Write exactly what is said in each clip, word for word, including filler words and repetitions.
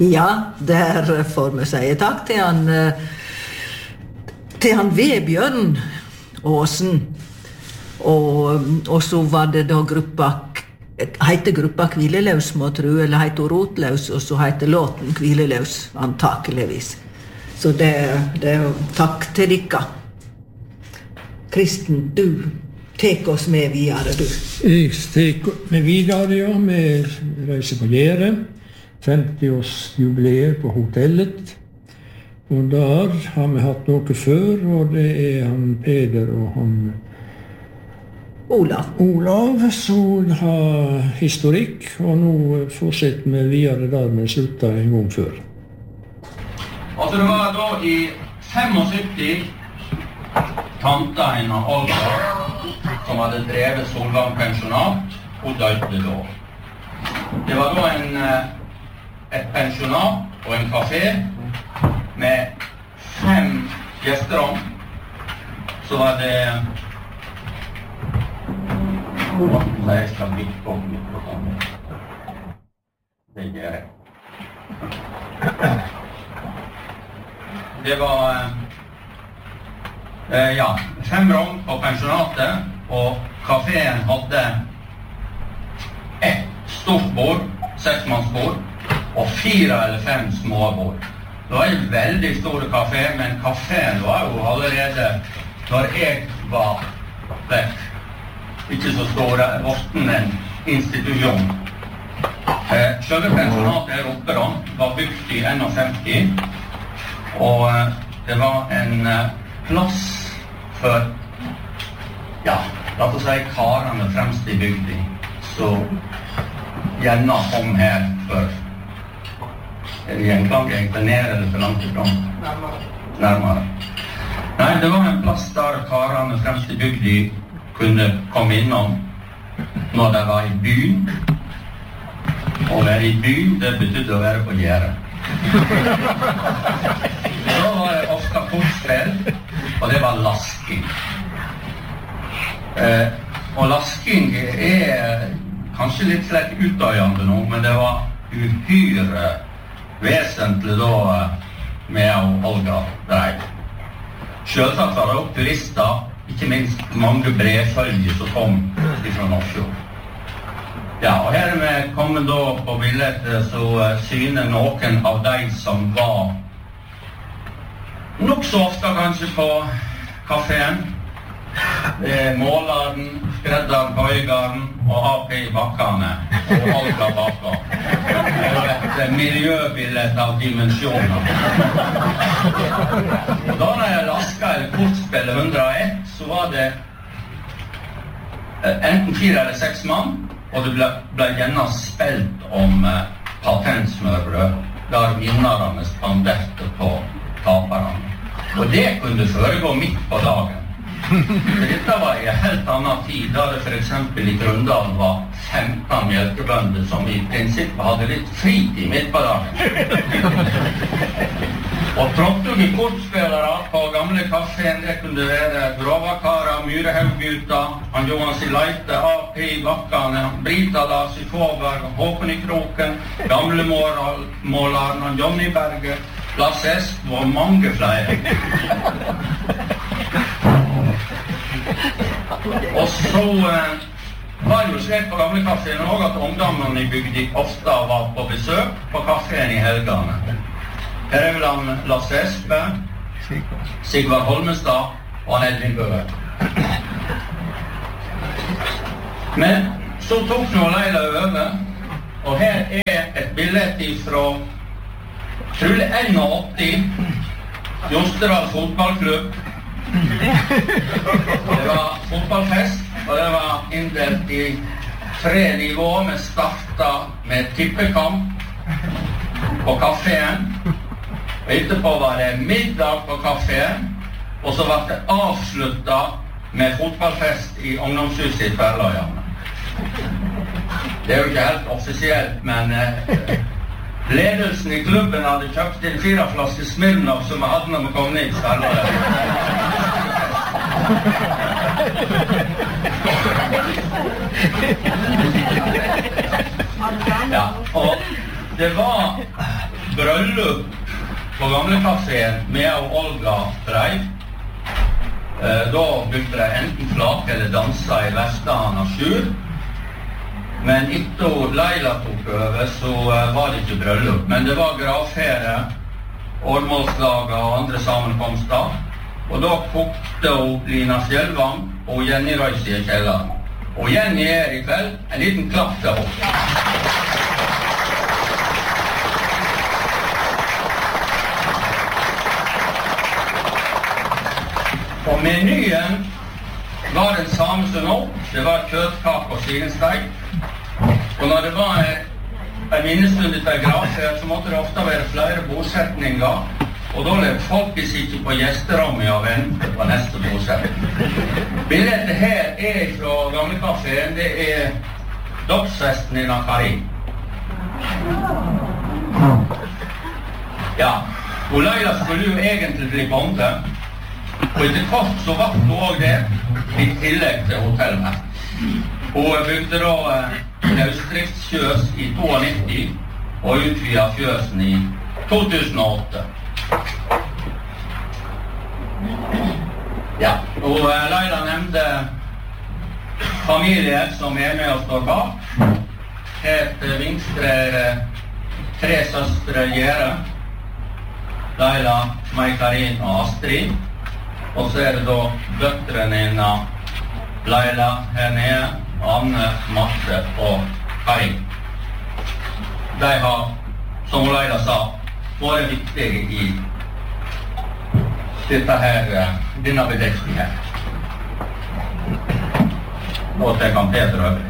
Ja, der får vi si takk til han til han Vebjørn Åsen. Og, og så var det da gruppa heter gruppa Hvileløs, må tro, eller heter Rotløs, og så heter låten Hvileløs, antakeligvis. Så det, det er takk til dere. Kristen, du tek oss med videre, du. Jeg tek med videre, ja. Vi reiser på Gjære. femti-årsjubileet på hotellet. Og der har vi hatt noe før, og det er han Peder og han Olav. Olav, som har historikk, og nå fortsetter vi videre der vi sluttet en gang før. Altså det var da i syttifem tanta en av Olga, som hadde drevet Solvang pensjonat, og døde da. Det var da en, et pensjonat og en kafé med fem gjesterom. Så var det Nei, jeg skal bli på mikrofonen. Det gjør jeg. Det var eh, ja, fem rom på pensjonatet, og kaféen hadde ett stort bord, seksmannsbord, og fire eller fem små bord. Det var en veldig stor kafé, men kaféen var jo allerede, når jeg var vekk, ikke så stor, vorten en institusjon. Eh, Selve pensjonatet her oppe da, var bygd i femti, og eh, det var en eh, plass for, ja, la oss si karene fremst i bygden, så gjerne kom her for en gjenklang, egentlig ned eller for langt ifrån. Nærmere. Nærmere. Nei, det var en plass der karene fremst i bygden kunne komme innom når de var i byen. Å være i byen, det betydde å være på Gjære. Da var det ofte kortspill, og det var lasking. Eh, og lasking er kanskje litt slett utdøyende nå, men det var uhyre vesentlig da med å Olga dreiv. Selvsagt var det også turister, ikke minst mange brevfølger som kom fra Norrfjord. Ja, og her er vi kommet da på bildet så syner noen av de som var nok så ofte kanskje på kaféen. Målaren, skredderen, bøygaren og A P i bakkene og Olga bakka. Det er et miljøbildet av dimensjoner. Og da når jeg lasket eller kortspillet hundre og ett, så var det enten fire eller seks mann, og det ble, ble gjerne spilt om uh, patentsmørbrød, der vinnerne spanderte på taperne. Og det kunne foregå midt på dagen. Dette var i en helt annen tid, da det for eksempel i Grundal var femten mjølkebønder som i prinsippet hadde litt fritid midt på dagen. Og trådte kortspillere på gamle kaféen, det kunne være Grovakara, Myrehaugguta, han Johan Sileite, A P i bakkene, Brita Lars i Fåberg, Håkon i Kroken, gamle måleren, han Johnny Berge, Lars Esp og mange flere. Og så eh, var det jo slik på gamle kaféen også at ungdommene i bygden ofte var på besøk på kaféen i helgene. Her er vel han Lasse Espe, Sigvard Holmestad og han Edvin Bøe. Men så tok nå Leila over, og her er et bildet fra trolig åtti, Jostedal fotballklubb. Det var fotballfest, og det var inndelt i tre nivå. Vi startet med tippekamp på kaféen, og etterpå var det middag på kaféen, og så var det avsluttet med fotballfest i ungdomshuset i Tverrløyene. Det er jo ikke helt offisielt, men eh, ledelsen i klubben hadde kjøpt inn fire flasker Smirnoff som vi hadde når vi kom ned i Tverrløyene. Ja, og det var bryllup på gamle kaféen med og Olga Frey. Da brukte de enten flake eller dansa i Vestland av Sjur. Men etter Leila tok over, så var det ikke bryllup. Men det var gravfere, årmålslager og andre sammenkomster. Og da kokte hun Lina Skjelvang og Jenny Røys i kjelleren. Og Jenny er i kveld en liten klapp til henne. Og menyen var den samme som nå. Det var kjøttkake og svinesteik. Og når det var en minnestund etter gravferd, så måtte det ofte være flere bosetninger. Og da levde folk ikke på gjesterommet og vente på neste bosetning. Bildet her er fra gamle kaféen. Det er dåpsfesten i Nakari. Ja, og Leila skulle jo egentlig bli bonde. Og etter kort så var hun også det, i tillegg til hotellet. Hun bygde da løsdriftsfjøs i nittito og utvidet fjøsen i to tusen og åtte. Ja, og Leila nevnte familier som er med og står bak. Her til venstre er tre søstre Gjere, Leila, Mai-Karin og Astrid. Og så er det da døtrene inna Leila her nede, Anne, Marte og Kai. De har, som Leila sa, vært viktige i dette her, denne bedriften her. Og til kan Peter øvrig.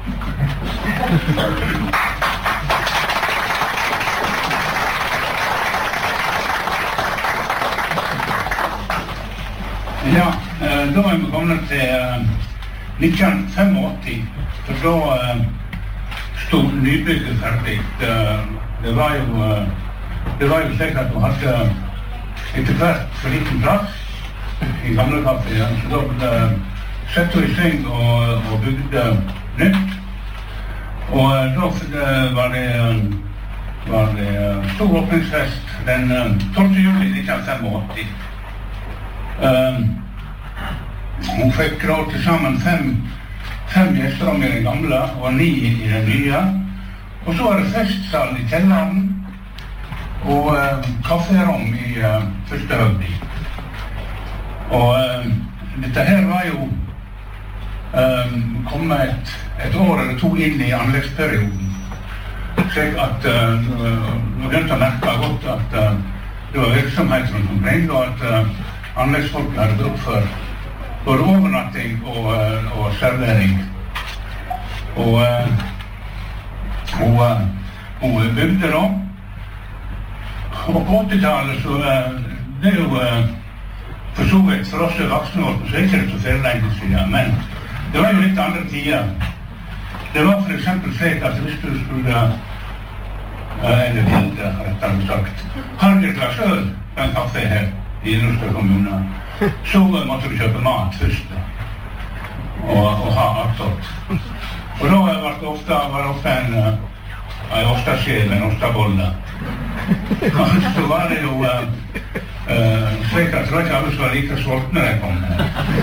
Ja, da er vi kommet til nitten åttifem, for da stod nybygget ferdig. Det var jo, det var jo slik at hun hadde etter hvert for liten plass i gamle kaféen, så da sette hun i sving og, og bygde nytt. Og da var det, var det stor åpningsfest den tolvte juli nitten åttifem. Uh, hun fikk råd til sammen fem, fem gjesterom i den gamle og ni i den nye. Og så var det festsal i kjelleren og uh, kafferom i uh, første høgdi. Og uh, dette her var jo uh, kommet et, et år eller to inn i anleggsperioden. Slik at uh, nå begynte å merke godt at uh, det var virksomhet rundt omkring, og at uh, anleggsfolk hadde bruk for både overnatting og, og servering. Og hun, hun bygde da. Og på åttitallet så det er jo for så vidt for oss voksne år, så er ikke det så fyrir lenge siden, men det var jo litt andre tider. Det var for eksempel slik at hvis du skulle eller bilde, rettere sagt, har et glass øl på en kafé her i Norske kommuner, så måtte du kjøpe mat først og, og ha attåt. Og da var det ofte, var det ofte en, en ostaskjel, en ostabolle. Og så var det jo uh, uh, slik at det var ikke alle som var like sultne da jeg kom her.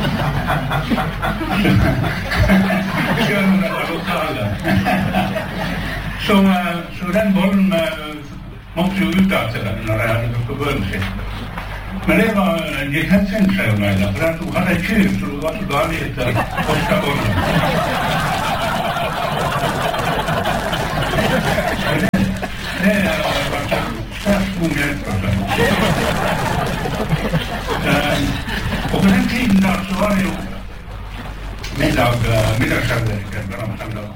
Selv om det var lokale. Så, uh, så den bollen uh, måtte jo ut av til den når jeg hadde drukket bønnen sin. Men det var en hensyn, sier hun meg da, for at hun hadde et kyr, så det var så galt etter ostabollen. Det er svært god hjelp, altså. Og på den tiden da, så var det jo middag, middagsservering, eller om søndag.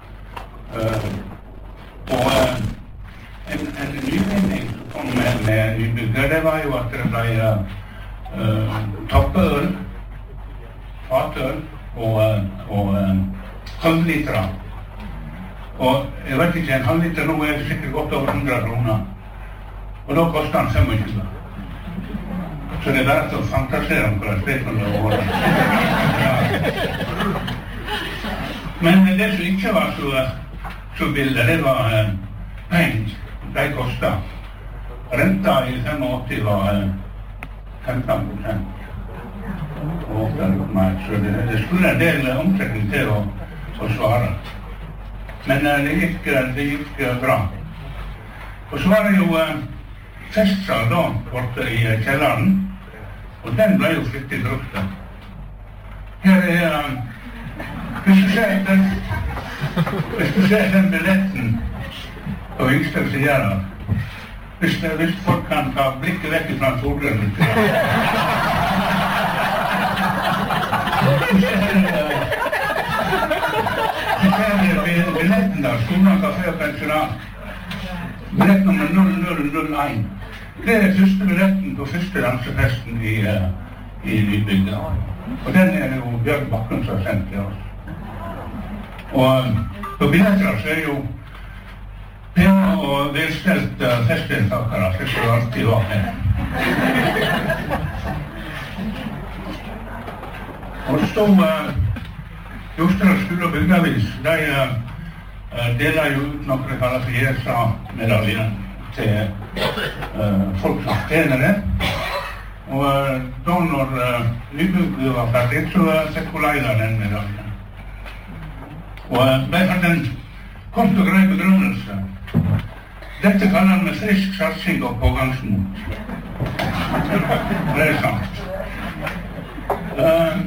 Og en, en nyvinning som kom med, med nybygger, det var jo at det ble uh, tappøl, fatøl og, og uh, halvlitra. Og jeg vet ikke, en halvliter nå er sikkert godt over hundre kroner. Og da koster han tjuefem. Så det er bare til å fantasere om hva det er for noe. Ja. Men det som ikke var så, så billig, det var uh, penger. De kostet. renta i åttiofem var femton procent. Och så det, det skulle en del omsättning till att, att svara. Men det gick, det gick bra. Och så var det ju festsal då, borta i källaren. Och den blev ju flyttigt brukt. Här är, hvis du ser den, hvis du ser den billetten på yngste sider, hvis, hvis folk kan ta blikket vekk fra solgrunnen til det. Billetten der, Skolen Kafé og Pensjonat. Billett nummer null null null en. Det er første billetten på første dansefesten i, i Nybygda. Og den er det jo Bjørn Bakken som har sendt til oss. Og på billetter så er jo pene og velstelt festdeltakere, slik som det alltid var her. Og så Jostedal skole og bygdavis, de uh, deler jo ut noe de kaller for J S A-medaljen til uh, folk som tjener det. Og uh, da når uh, Nybygda var ferdig, så uh, sekuleide den medaljen. Og uh, de hadde en kort og grei begrunnelse. Dette kaller vi frisk satsing og pågangsmot. Det er sant. Uh,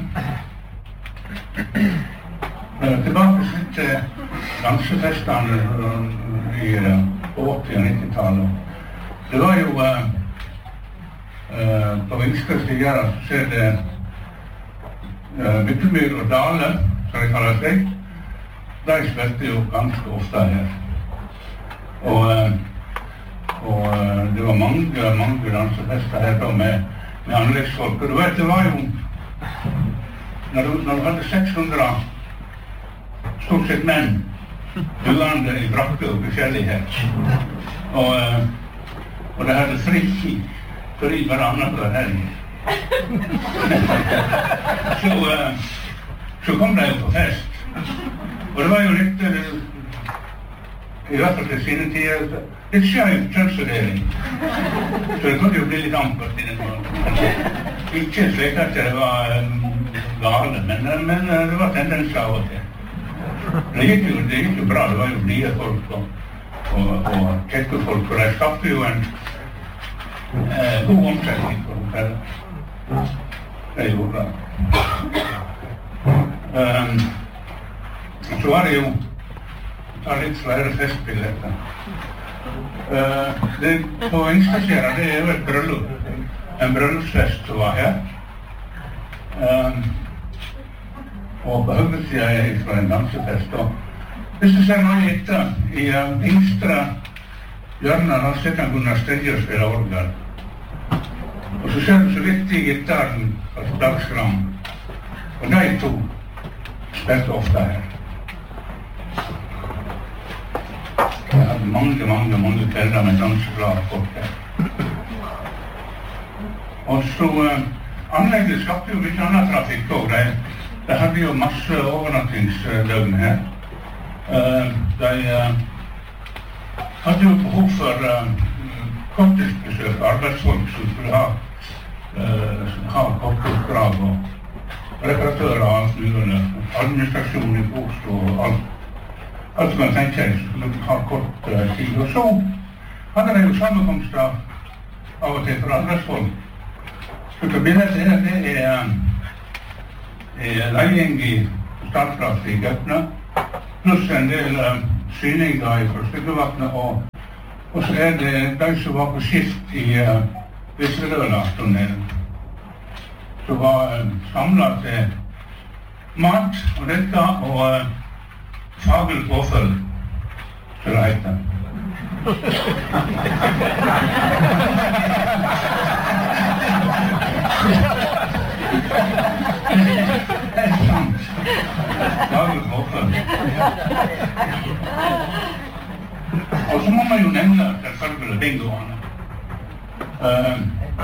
Tilbake til dansefestene i åtti- og nitti-tallet. Det var jo uh, uh, på venstre side så ser det uh, Myttemyr og Dale, som det kaller seg. De spilte jo ganske ofte her. Og, uh, og uh, det var mange, mange dansefester her da med, med anleggsfolk. Og du vet, det var jo Når du, når du hadde seks hundre stort sett menn duende i brakke og forskjellighet, og, og det hadde fri, fri hver annenhver helg, så, så kom de jo på fest. Og det var jo litt, i hvert fall til sine tider, litt skjøy kjønnsfordeling. Så det kunne jo bli litt ampert i den måten. Ikke slik at det var gale, men, men det var tendens av og til. Det gikk jo, det gikk jo bra, det var jo blide folk og, og, og kjekke folk, og de skapte jo en eh, god omsetning for dem selv. Det gjorde det. Um, så var det jo ta litt flere festbilletter. Uh, det, på Yngstadskjæra, det er jo et bryllup, en bryllupsfest som var her. Um, og på høyresida er fra en dansefest. Og hvis du ser noe etter, i uh, yngstre hjørnet, da sitter han Gunnar Stedje og spiller orgel. Og så ser du så vidt i gitaren, altså dagsram. Og de to spilte ofte her. Jeg hadde mange, mange, mange kvelder med danseglade folk her. Og så uh, anlegget skapte jo litt annen trafikk også. De, de hadde jo masse overnattingsdøgn her. Uh, de uh, hadde jo behov for uh, korttidsbesøk, arbeidsfolk som skulle ha, uh, ha korttidsoppdrag og reparatører og alt mulig, administrasjon i Oslo og alt. Alt som man tenker seg skulle ha kort uh, tid. Og så hadde de jo sammenkomster av og til for arbeidsfolk. Så bildet her, det er, er legging i startkraft i Gøtna, pluss en del uh, syninger fra Styggevatnet, og, og så er det de som var på skift i uh, Visserøla-tunnelen, som var uh, samlet til mat og dette, og uh, faglig påfølg, som det heter. Det er sant. Faglig påfølg. Og så må man jo nevne selvfølgelig bingoene. Uh,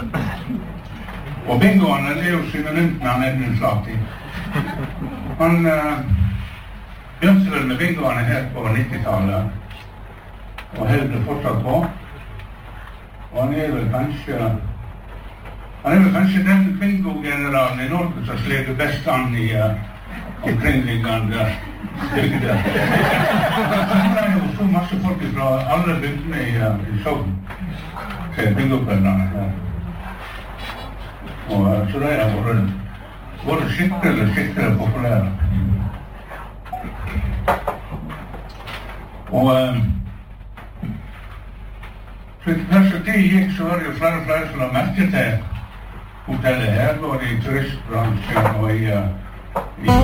og bingoene er jo synonymt med han Edmund Flati. Han uh, begynte vel med bingoene her på nitti-tallet, og holdt det fortsatt på. Og han er vel kanskje Han er vel kanskje den bingo-generalen i Norge som sleper best an i uh, omkringliggende bygder. Det er jo så masse folk fra alle bygdene i, uh, i Sogn til bingo-kveldene. Og uh, så det er vært, vært skikkelig, skikkelig populære. Og uh, så etter hvert som det gikk, så var det jo flere og flere som la merke til hotellet her, både i turistbransjen og i, uh, i